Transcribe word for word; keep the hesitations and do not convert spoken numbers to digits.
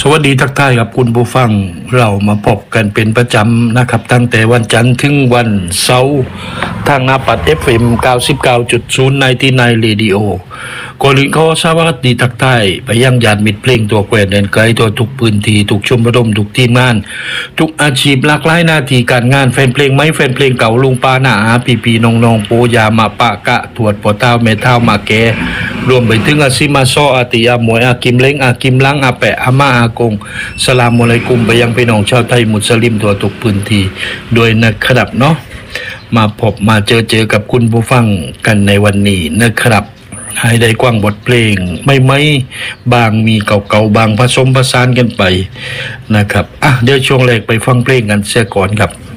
สวัสดีทักทายกับคุณผู้ฟังเรามาพบกันเป็นประจำนะครับตั้งแต่วันจันทร์ถึงวันเสาร์ทางหน้าปัด เอฟ เอ็ม เก้าสิบเก้าจุดศูนย์ ในที่ในเรดิโอก่อนอื่นขอสวัสดีทักทายไปยังญาติมิตรเพลงตัวแกวนแดนไกลตัวทุกพื้นที่ทุกชมรมทุกทีมงานทุกอาชีพหลากหลายหน้าที่การงานแฟนเพลงไม้แฟนเพลงเก่าลุงป้าหน้าอาปีปีน้องๆปูยามาปะกะถวดปอเท้าแม่เท้ามาแกรวมไปถึงอาซิมาโซอาติอาหมวยอากิมเล้งอากิมลังอาแปะอาม่าอากงสลามอะลัยกุมไปยังพี่น้องชาวไทยมุสลิมทั่วทุกพื้นที่โดยนะครับเนาะมาพบมาเจอเจอกับคุณผู้ฟังกันในวันนี้นะครับให้ได้กว้างบทเพลงไม่ไม่บางมีเก่าๆบางผสมผสานกันไปนะครับอ่ะเดี๋ยวช่วงแรกไปฟังเพลงกันเสียก่อนครับ